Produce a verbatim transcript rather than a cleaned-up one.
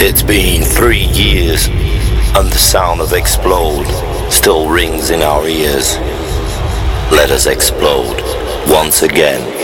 It's been three years, and the sound of Explode still rings in our ears. Let us explode once again.